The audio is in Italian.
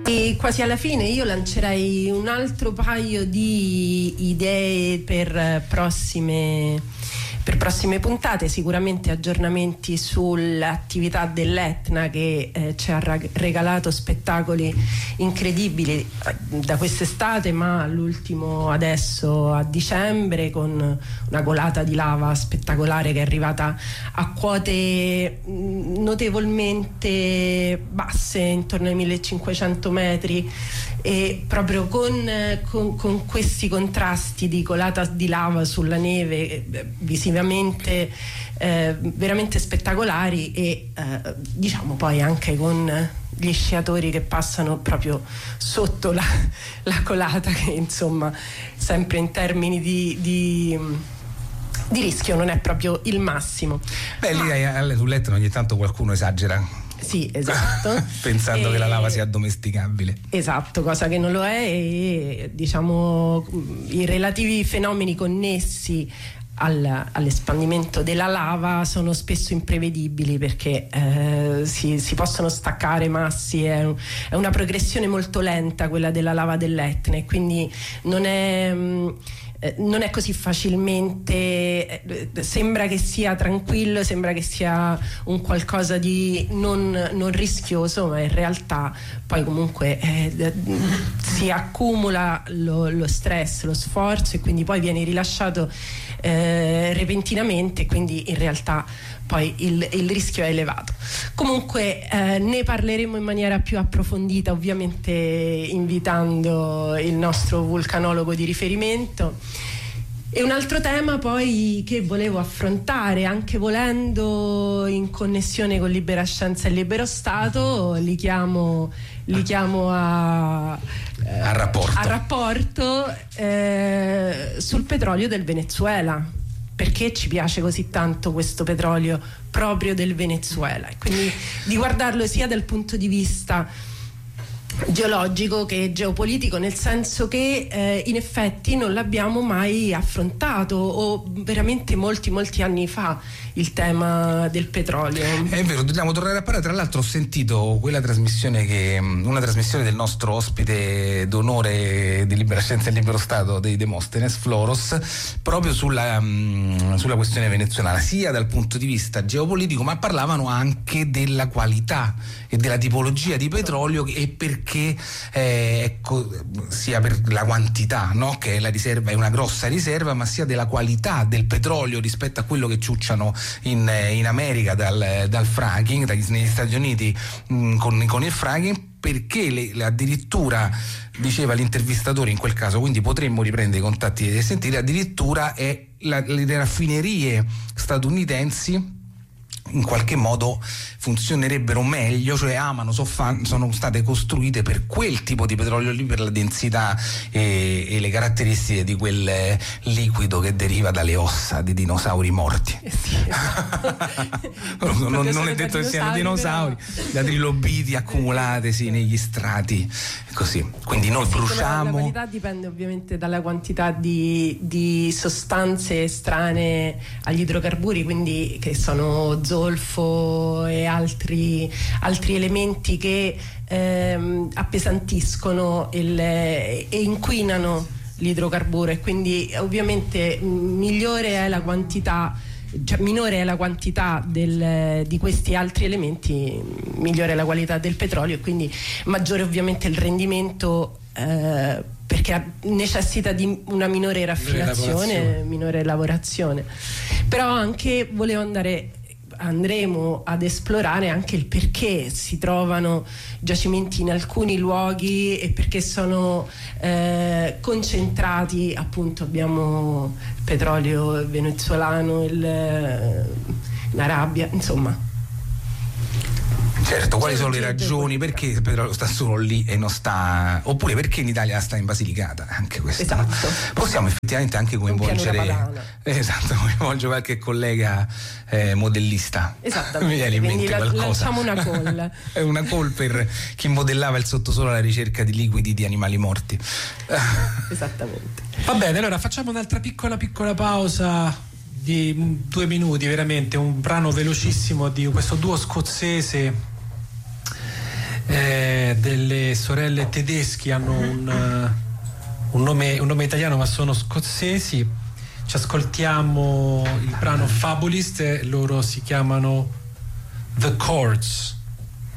E quasi alla fine io lancerei un altro paio di idee per prossime puntate, sicuramente aggiornamenti sull'attività dell'Etna che ci ha regalato spettacoli incredibili da quest'estate, ma l'ultimo adesso a dicembre con una colata di lava spettacolare che è arrivata a quote notevolmente basse, intorno ai 1500 metri, e proprio con questi contrasti di colata di lava sulla neve visivamente veramente spettacolari, e diciamo poi anche con gli sciatori che passano proprio sotto la colata, che insomma sempre in termini di rischio non è proprio il massimo. Lì sull'Etna ogni tanto qualcuno esagera. Sì, esatto. Pensando che la lava sia addomesticabile. Esatto, cosa che non lo è, e diciamo i relativi fenomeni connessi all'espandimento della lava sono spesso imprevedibili, perché si possono staccare massi, è una progressione molto lenta quella della lava dell'Etna, e quindi non è così facilmente, sembra che sia tranquillo, sembra che sia un qualcosa di non rischioso, ma in realtà poi comunque si accumula lo stress, lo sforzo, e quindi poi viene rilasciato repentinamente, quindi in realtà poi il rischio è elevato. Comunque ne parleremo in maniera più approfondita, ovviamente invitando il nostro vulcanologo di riferimento. E un altro tema poi che volevo affrontare, anche volendo in connessione con Libera Scienza e Libero Stato, li chiamo a rapporto sul petrolio del Venezuela. Perché ci piace così tanto questo petrolio proprio del Venezuela? E quindi di guardarlo sia dal punto di vista geologico che geopolitico, nel senso che in effetti non l'abbiamo mai affrontato, o veramente molti anni fa, il tema del petrolio. È vero, dobbiamo tornare a parlare. Tra l'altro ho sentito una trasmissione del nostro ospite d'onore di Libera Scienza e Libero Stato, dei Demosthenes, Floros, proprio sulla questione venezuelana, sia dal punto di vista geopolitico, ma parlavano anche della qualità e della tipologia di petrolio, e perché sia per la quantità, no? Che la riserva è una grossa riserva, ma sia della qualità del petrolio rispetto a quello che ciucciano in America dal fracking, negli Stati Uniti con il fracking, perché addirittura, diceva l'intervistatore in quel caso, quindi potremmo riprendere i contatti e sentire, addirittura le raffinerie statunitensi in qualche modo funzionerebbero meglio, cioè sono state costruite per quel tipo di petrolio lì, per la densità e le caratteristiche di quel liquido che deriva dalle ossa di dinosauri morti. Sì, esatto. non è detto che siano dinosauri, da trilobiti accumulatesi negli strati, così. Quindi noi bruciamo. La qualità dipende ovviamente dalla quantità di sostanze estranee agli idrocarburi, quindi che sono zolfo e altri elementi che appesantiscono e inquinano l'idrocarburo, e quindi ovviamente minore è la quantità di questi altri elementi, migliore è la qualità del petrolio, e quindi maggiore ovviamente il rendimento, perché necessita di una minore raffinazione, minore lavorazione. Però anche andremo ad esplorare anche il perché si trovano giacimenti in alcuni luoghi e perché sono concentrati. Appunto, abbiamo il petrolio venezuelano, in Arabia, insomma. Certo, quali sono le ragioni perché il petrolio sta solo lì e non sta, oppure perché in Italia sta in Basilicata, anche questo. Esatto. Possiamo effettivamente anche coinvolgere qualche collega modellista. Esattamente. Mi viene in mente qualcosa. Lanciamo una call. È una call per chi modellava il sottosole alla ricerca di liquidi di animali morti. Esattamente. Va bene, allora facciamo un'altra piccola pausa di 2 minuti, veramente un brano velocissimo di questo duo scozzese delle le sorelle tedeschi hanno un nome italiano, ma sono scozzesi. Ci ascoltiamo il brano Fabulist, loro si chiamano The Chords.